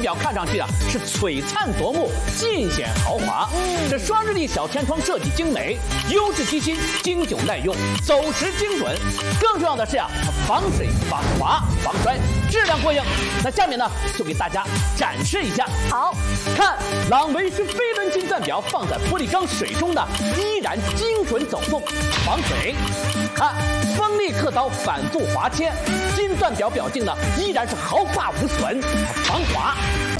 表看上去啊是璀璨夺目、尽显豪华。这双日历小天窗设计精美，优质机芯，经久耐用，走时精准。更重要的是啊，防水、防滑、防摔，质量过硬。那下面呢，就给大家展示一下。 好， 看朗维诗飞轮金钻表放在玻璃缸水中呢，依然精准走动，防水。看锋利刻刀反复划切，金钻表表径呢依然是毫发无损，防滑。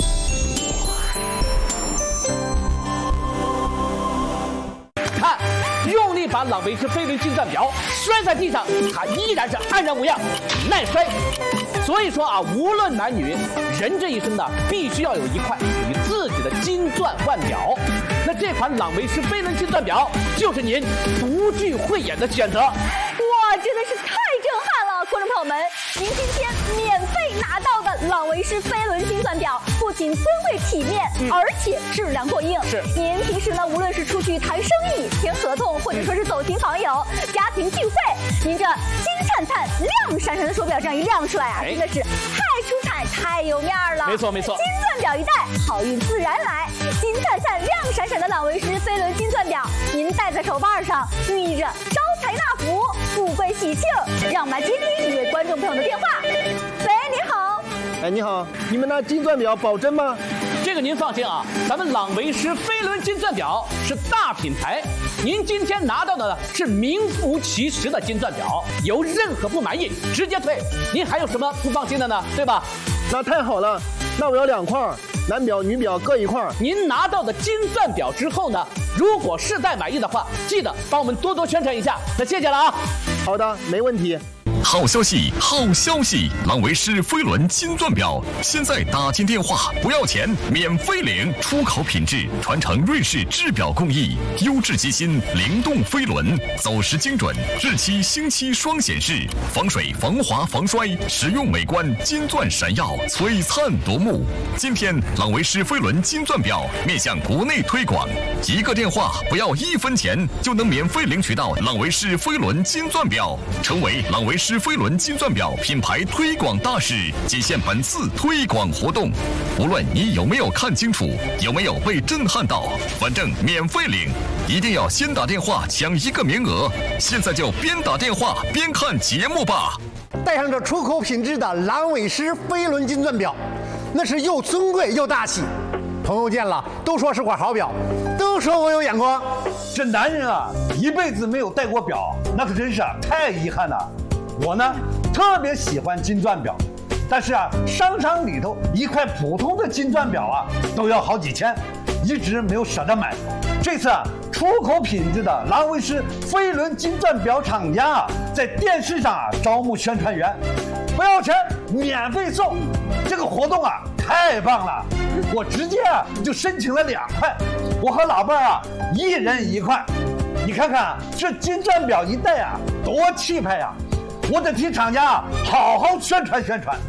看，用力把朗维诗飞轮金钻表摔在地上，它依然是安然无恙，耐摔。所以说啊，无论男女，人这一生呢，必须要有一块属于自己的金钻腕表。那这款朗维诗飞轮金钻表就是您独具慧眼的选择。 哇，真的是太震撼了！观众朋友们，您今天免费拿到的朗维诗飞轮金钻表，不仅尊贵体面，而且质量过硬。 是， 您平时呢，无论是出去谈生意、签合同，或者说是走亲访友、家庭聚会，您这金灿灿、亮闪闪的手表这样一亮出来啊，真的是太出彩、太有面儿了。 没错没错， 金钻表一戴，好运自然来。金灿灿、亮闪闪的朗维诗飞轮金钻表，您戴在手腕上，寓意着招财纳福、富贵喜庆。让我们来接听一位观众朋友的电话。喂，你好。 哎，你好，你们那金钻表保真吗？ 这个您放心啊，咱们朗维诗飞轮金钻表是大品牌，您今天拿到的呢是名副其实的金钻表，有任何不满意直接退，您还有什么不放心的呢？对吧？ 那太好了，那我要2块，男表女表各1块。 您拿到的金钻表之后呢，如果试戴满意的话，记得帮我们多多宣传一下。那谢谢了啊。 好的，没问题。 好消息，好消息！朗维诗飞轮金钻表现在打进电话不要钱，免费领，出口品质，传承瑞士制表工艺，优质机芯，灵动飞轮，走时精准，日期星期双显示，防水、防滑、防摔，实用美观，金钻闪耀，璀璨夺目。今天朗维诗飞轮金钻表面向国内推广，一个电话不要1分钱就能免费领取到朗维诗飞轮金钻表，成为朗维诗飞轮金钻表品牌推广大使，仅限本次推广活动。无论你有没有看清楚，有没有被震撼到，反正免费领，一定要先打电话抢1个名额。现在就边打电话边看节目吧。 戴上这出口品质的朗维诗飞轮金钻表，那是又尊贵又大气。朋友见了都说是块好表，都说我有眼光。 这男人啊，一辈子没有戴过表，那可真是太遗憾了。我呢，特别喜欢金钻表，但是啊，商场里头一块普通的金钻表啊，都要好几千，一直没有舍得买。这次啊，出口品质的朗维诗飞轮金钻表厂家啊，在电视上啊招募宣传员，不要钱，免费送。这个活动啊，太棒了！我直接啊就申请了2块，我和老伴儿啊1人1块。你看看这金钻表一戴啊，多气派呀！我得替厂家好好宣传宣传。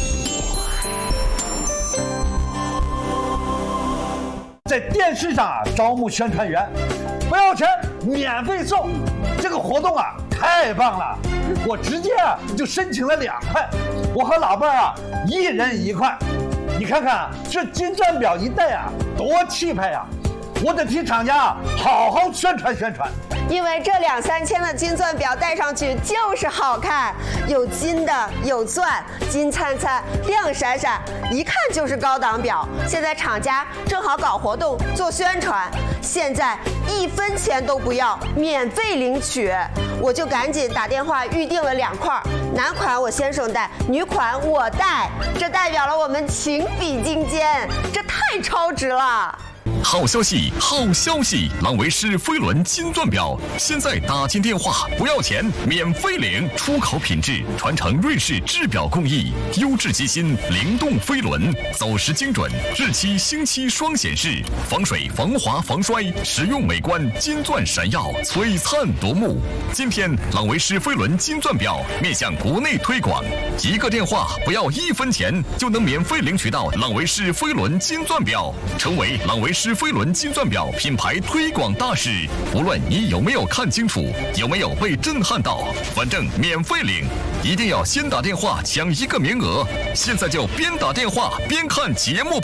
在电视上啊招募宣传员，不要钱，免费送。这个活动啊太棒了！我直接啊就申请了2块，我和老伴儿啊1人1块。你看看这金钻表一戴啊，多气派呀！我得替厂家好好宣传宣传。 因为这2、3千的金钻表戴上去就是好看，有金的，有钻，金灿灿，亮闪闪，一看就是高档表。现在厂家正好搞活动做宣传，现在1分钱都不要，免费领取。我就赶紧打电话预定了2块，男款我先生戴，女款我戴，这代表了我们情比金坚，这太超值了。 好消息，好消息！朗维诗飞轮金钻表现在打进电话不要钱，免费领，出口品质，传承瑞士制表工艺，优质机芯，灵动飞轮，走时精准，日期星期双显示，防水、防滑、防摔，实用美观，金钻闪耀，璀璨夺目。今天朗维诗飞轮金钻表面向国内推广，一个电话不要1分钱就能免费领取到朗维诗飞轮金钻表，成为朗维诗飞轮金钻表品牌推广大使。无论你有没有看清楚，有没有被震撼到，反正免费领，一定要先打电话抢1个名额。现在就边打电话边看节目。